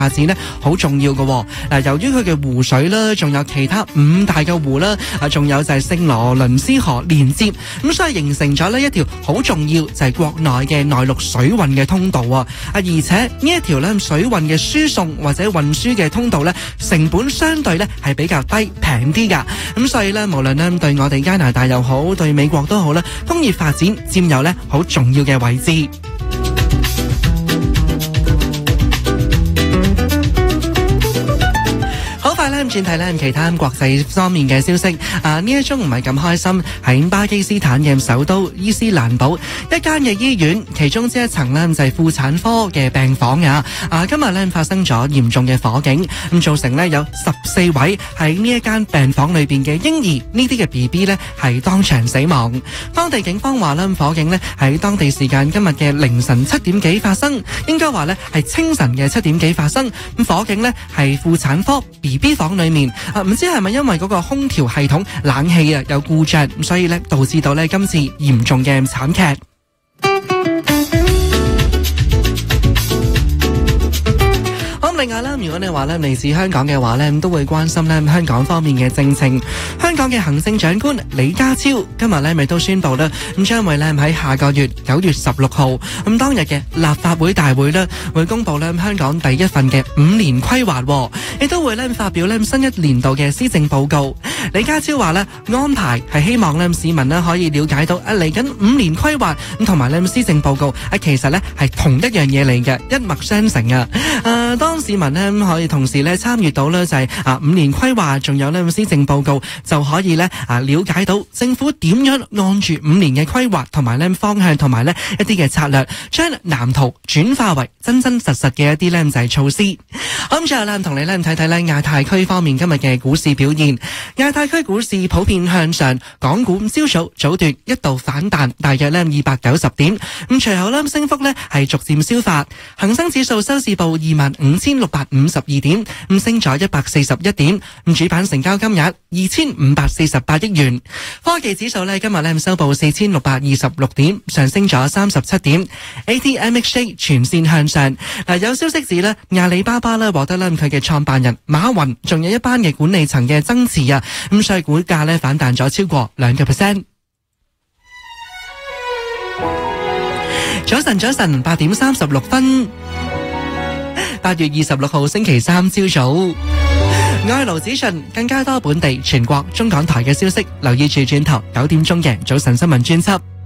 發展呢好重要嘅。由於佢嘅湖水啦，仲有其他5大嘅湖啦，仲有就係聖羅倫斯河連接，咁所以形成咗呢一條好重要就係國內嘅內陸水運嘅通道啊！而且呢一條咧水運嘅輸送或者運輸嘅通道咧，成本相對咧係比較低平啲噶，咁所以咧無論咧對我哋加拿大又好，對美國都好啦，工業發展佔有咧好重要嘅位置。轉睇咧其他國際方面嘅消息，呢一宗唔係咁開心，喺巴基斯坦嘅首都伊斯蘭堡一間嘅醫院，其中之一層呢就係婦產科嘅病房啊！今日呢發生咗嚴重嘅火警，咁造成呢有14位喺呢一間病房裏邊嘅嬰兒，呢啲嘅 BB 呢係當場死亡。當地警方話呢，火警呢喺當地時間今日嘅凌晨7點幾發生，應該話呢係清晨嘅7點幾發生。咁火警呢係婦產科 BB 房裏面，唔知係咪因為嗰個空調系統冷氣有故障，所以咧導致到咧今次嚴重嘅慘劇。另外啦，如果你話咧嚟自香港嘅話咧，都會關心咧香港方面嘅政情。香港嘅行政長官李家超今日咧咪都宣布啦，咁將會咧喺下個月9月16號，咁當日嘅立法會大會咧會公布咧香港第一份嘅5年規劃，亦都會咧發表咧新一年度嘅施政報告。李家超話咧安排係希望咧市民咧可以了解到嚟緊5年規劃咁同埋咧施政報告其實咧係同一樣嘢嚟嘅，一脈相承啊！當市民咧可以同時咧參與到咧就係5年規劃，仲有咧施政報告，就可以咧了解到政府點樣按住5年嘅規劃同埋咧方向同埋咧一啲嘅策略，將藍圖轉化為真真實實嘅一啲咧就係措施。咁最後咧同你咧睇睇咧亞太區方面今日嘅股市表現。亞太區股市普遍向上，港股朝早段一度反彈大約咧290點，咁隨後咧升幅咧係逐漸消化。恒生指數收市報25,652點，咁升咗141點，咁主板成交金額2548億元。科技指數咧今日咧收報4626點，上升咗37點。ATMXJ 全線向上。有消息指咧阿里巴巴咧獲得咧佢嘅創辦人馬雲，仲有一班嘅管理層嘅增持啊，咁所以股價咧反彈咗超過2%。早晨8點36分，8月26號星期三朝早，愛盧子順，更加多本地、全國、中港台嘅消息，留意住轉頭9點鐘嘅早晨新聞專輯。